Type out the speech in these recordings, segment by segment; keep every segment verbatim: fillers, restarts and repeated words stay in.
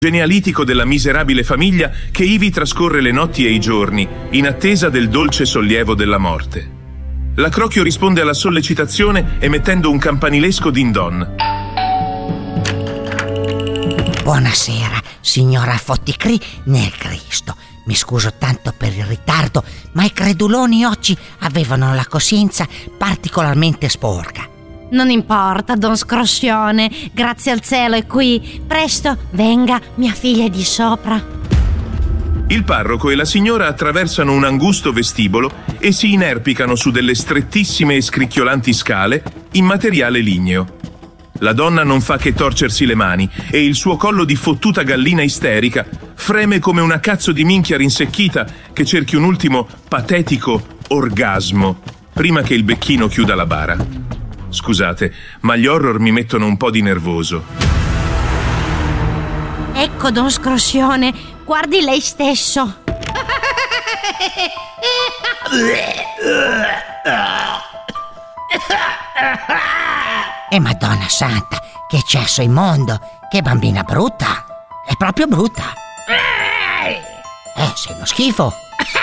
genealitico della miserabile famiglia che ivi trascorre le notti e i giorni, in attesa del dolce sollievo della morte. L'Acrocchio risponde alla sollecitazione emettendo un campanilesco din-don. Buonasera, signora Fotticri nel Cristo. Mi scuso tanto per il ritardo, ma i creduloni oggi avevano la coscienza particolarmente sporca. Non importa, Don Scroscione, grazie al cielo è qui. Presto, venga, mia figlia è di sopra. Il parroco e la signora attraversano un angusto vestibolo e si inerpicano su delle strettissime e scricchiolanti scale in materiale ligneo. La donna non fa che torcersi le mani e il suo collo di fottuta gallina isterica freme come una cazzo di minchia rinsecchita che cerchi un ultimo patetico orgasmo prima che il becchino chiuda la bara. Scusate, ma gli horror mi mettono un po' di nervoso. Ecco, Don Scroscione, guardi lei stesso. E Madonna Santa, che cesso immondo! Che bambina brutta! È proprio brutta! Eh, sei uno schifo!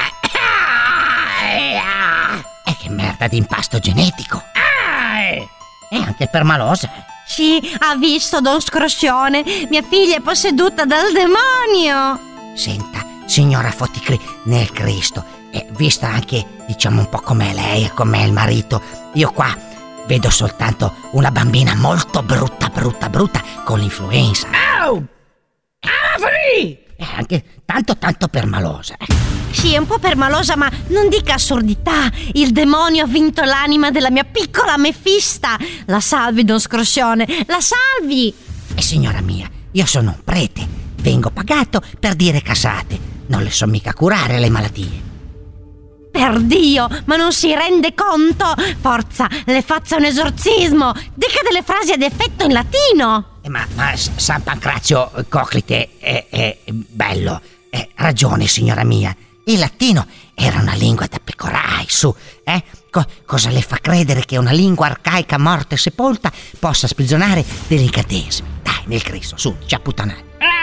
E che merda di impasto genetico! E anche permalosa! Sì, ha visto, Don Scroscione? Mia figlia è posseduta dal demonio! Senta, signora Fotticri nel Cristo, e vista anche, diciamo, un po' com'è lei e com'è il marito, io qua vedo soltanto una bambina molto brutta, brutta, brutta, con l'influenza. Au! Apri! E anche tanto, tanto permalosa. Sì, è un po' permalosa, ma non dica assurdità. Il demonio ha vinto l'anima della mia piccola Mefista. La salvi, Don Scroscione, la salvi! E signora mia, io sono un prete, vengo pagato per dire cassate. Non le so mica curare le malattie. Per Dio, ma non si rende conto? Forza, le faccia un esorcismo. Dica delle frasi ad effetto in latino. Eh, ma, ma San Pancrazio Coclite è, è bello. Eh, ragione, signora mia. Il latino era una lingua da pecorai, su, eh? Co- cosa le fa credere che una lingua arcaica morta e sepolta possa sprigionare degli incantesimi? Dai, nel Cristo, su, già puttanate.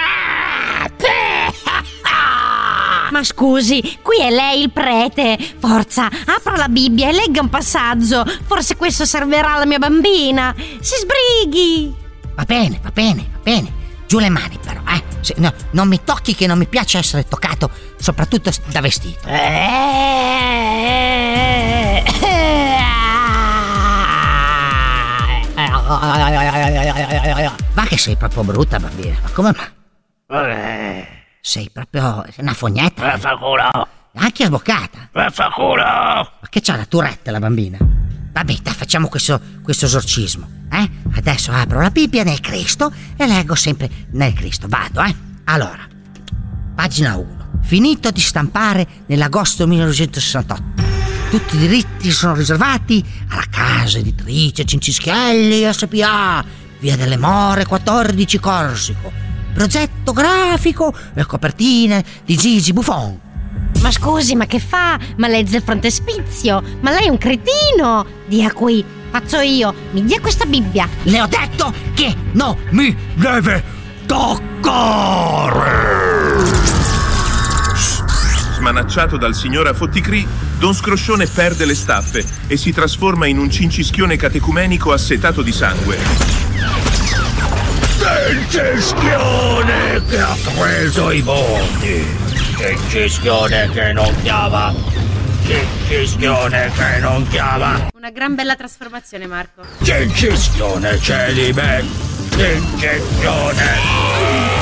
Ma scusi, qui è lei il prete. Forza, apra la Bibbia e legga un passaggio. Forse questo servirà alla mia bambina. Si sbrighi. Va bene, va bene, va bene. Giù le mani però, eh. Se, no, non mi tocchi, che non mi piace essere toccato, soprattutto da vestito. Va che sei proprio brutta, bambina. Ma come mai? Sei proprio una fognetta. Eh, fa culo. Anche sboccata. Eh, fa culo. Ma che c'ha la tourette la bambina? Vabbè, dai, facciamo questo, questo esorcismo, eh? Adesso apro la Bibbia nel Cristo e leggo sempre nel Cristo. Vado, eh? Allora, pagina uno. Finito di stampare nell'agosto millenovecentosessantotto. Tutti i diritti sono riservati alla casa editrice Cincischelli S P A, via delle More quattordici, Corsico. Progetto grafico e copertine di Gigi Buffon. Ma scusi, ma che fa? Ma legge il frontespizio. Ma lei è un cretino. Dia qui, faccio io. Mi dia questa Bibbia. Le ho detto che non mi deve toccare. Smanacciato dal signora Fotticri, Don Scroscione perde le staffe e si trasforma in un cincischione catecumenico assetato di sangue. Cincischione che ha preso i voti. Cincischione che non chiama. Cincischione che non chiama. Una gran bella trasformazione, Marco. Cincischione celibe. Cincischione.